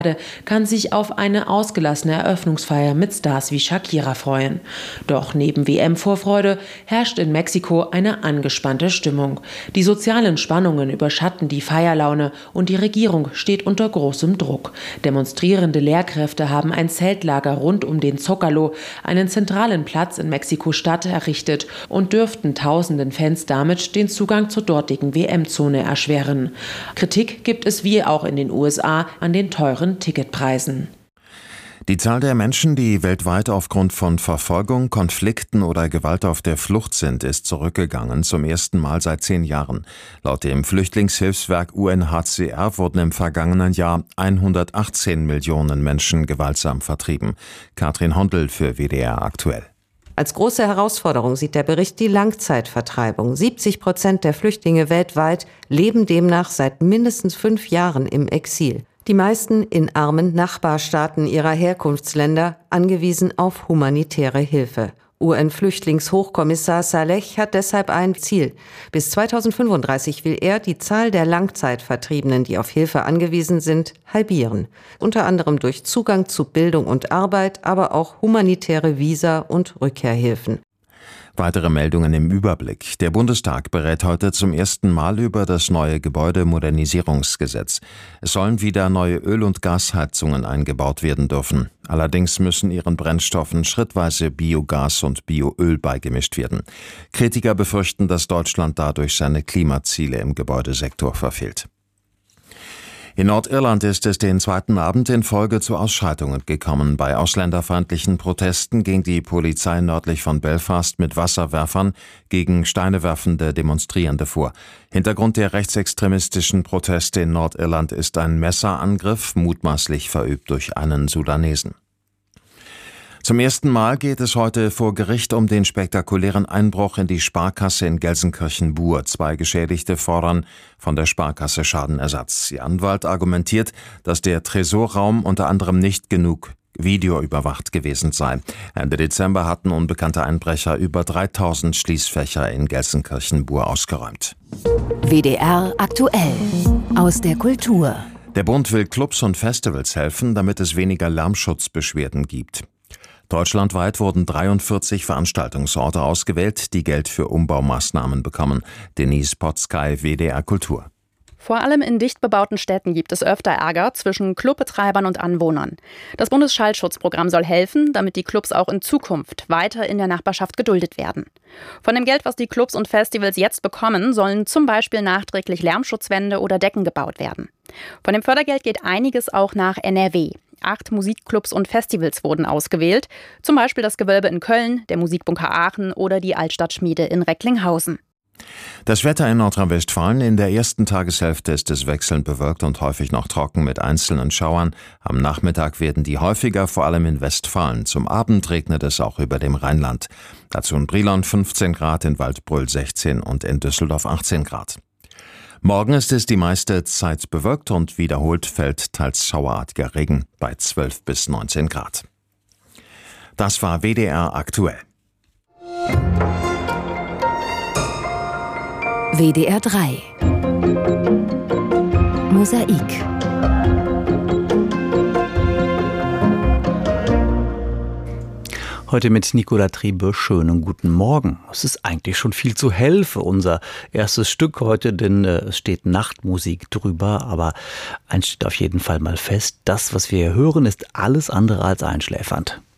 kann sich auf eine ausgelassene Eröffnungsfeier mit Stars wie Shakira freuen. Doch neben WM-Vorfreude herrscht in Mexiko eine angespannte Stimmung. Die sozialen Spannungen überschatten die Feierlaune und die Regierung steht unter großem Druck. Demonstrierende Lehrkräfte haben ein Zeltlager rund um den Zócalo, einen zentralen Platz in Mexiko-Stadt, errichtet und dürften tausenden Fans damit den Zugang zur dortigen WM-Zone erschweren. Kritik gibt es wie auch in den USA an den teuren Ticketpreisen. Die Zahl der Menschen, die weltweit aufgrund von Verfolgung, Konflikten oder Gewalt auf der Flucht sind, ist zurückgegangen, zum ersten Mal seit 10 Jahren. Laut dem Flüchtlingshilfswerk UNHCR wurden im vergangenen Jahr 118 Millionen Menschen gewaltsam vertrieben. Katrin Hondel für WDR aktuell. Als große Herausforderung sieht der Bericht die Langzeitvertreibung. 70% der Flüchtlinge weltweit leben demnach seit mindestens 5 Jahren im Exil. Die meisten in armen Nachbarstaaten ihrer Herkunftsländer, angewiesen auf humanitäre Hilfe. UN-Flüchtlingshochkommissar Saleh hat deshalb ein Ziel. Bis 2035 will er die Zahl der Langzeitvertriebenen, die auf Hilfe angewiesen sind, halbieren. Unter anderem durch Zugang zu Bildung und Arbeit, aber auch humanitäre Visa und Rückkehrhilfen. Weitere Meldungen im Überblick. Der Bundestag berät heute zum ersten Mal über das neue Gebäudemodernisierungsgesetz. Es sollen wieder neue Öl- und Gasheizungen eingebaut werden dürfen. Allerdings müssen ihren Brennstoffen schrittweise Biogas und Bioöl beigemischt werden. Kritiker befürchten, dass Deutschland dadurch seine Klimaziele im Gebäudesektor verfehlt. In Nordirland ist es den zweiten Abend in Folge zu Ausschreitungen gekommen. Bei ausländerfeindlichen Protesten ging die Polizei nördlich von Belfast mit Wasserwerfern gegen steinewerfende Demonstrierende vor. Hintergrund der rechtsextremistischen Proteste in Nordirland ist ein Messerangriff, mutmaßlich verübt durch einen Sudanesen. Zum ersten Mal geht es heute vor Gericht um den spektakulären Einbruch in die Sparkasse in Gelsenkirchen-Bur. 2 Geschädigte fordern von der Sparkasse Schadenersatz. Ihr Anwalt argumentiert, dass der Tresorraum unter anderem nicht genug videoüberwacht gewesen sei. Ende Dezember hatten unbekannte Einbrecher über 3000 Schließfächer in Gelsenkirchen-Bur ausgeräumt. WDR aktuell aus der Kultur. Der Bund will Clubs und Festivals helfen, damit es weniger Lärmschutzbeschwerden gibt. Deutschlandweit wurden 43 Veranstaltungsorte ausgewählt, die Geld für Umbaumaßnahmen bekommen. Denise Potzkay, WDR Kultur. Vor allem in dicht bebauten Städten gibt es öfter Ärger zwischen Clubbetreibern und Anwohnern. Das Bundesschallschutzprogramm soll helfen, damit die Clubs auch in Zukunft weiter in der Nachbarschaft geduldet werden. Von dem Geld, was die Clubs und Festivals jetzt bekommen, sollen zum Beispiel nachträglich Lärmschutzwände oder Decken gebaut werden. Von dem Fördergeld geht einiges auch nach NRW. 8 Musikclubs und Festivals wurden ausgewählt, zum Beispiel das Gewölbe in Köln, der Musikbunker Aachen oder die Altstadtschmiede in Recklinghausen. Das Wetter in Nordrhein-Westfalen: in der ersten Tageshälfte ist es wechselnd bewölkt und häufig noch trocken mit einzelnen Schauern. Am Nachmittag werden die häufiger, vor allem in Westfalen. Zum Abend regnet es auch über dem Rheinland. Dazu in Brilon 15 Grad, in Waldbröl 16 und in Düsseldorf 18 Grad. Morgen ist es die meiste Zeit bewölkt und wiederholt fällt teils schauerartiger Regen bei 12 bis 19 Grad. Das war WDR aktuell. WDR 3 Mosaik. Heute mit Nicola Triebe. Schönen guten Morgen. Es ist eigentlich schon viel zu hell für unser erstes Stück heute, denn es steht Nachtmusik drüber. Aber eins steht auf jeden Fall mal fest: Das, was wir hier hören, ist alles andere als einschläfernd.